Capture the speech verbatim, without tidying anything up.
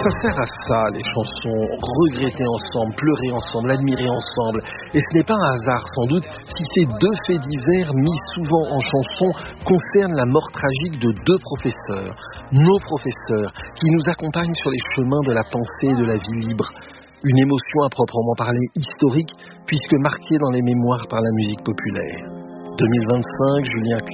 Ça sert à ça, les chansons, regretter ensemble, pleurer ensemble, admirer ensemble. Et ce n'est pas un hasard, sans doute, si ces deux faits divers, mis souvent en chanson, concernent la mort tragique de deux professeurs, nos professeurs, qui nous accompagnent sur les chemins de la pensée et de la vie libre. Une émotion à proprement parler historique, puisque marquée dans les mémoires par la musique populaire. deux mille vingt-cinq, Julien Clerc.